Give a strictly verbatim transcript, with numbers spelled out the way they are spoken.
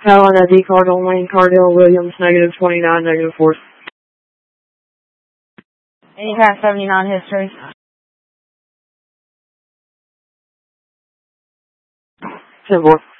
Carolina D Cardinal Lane, Cardell Williams, negative twenty-nine, negative four. And you have seventy-nine history. ten four.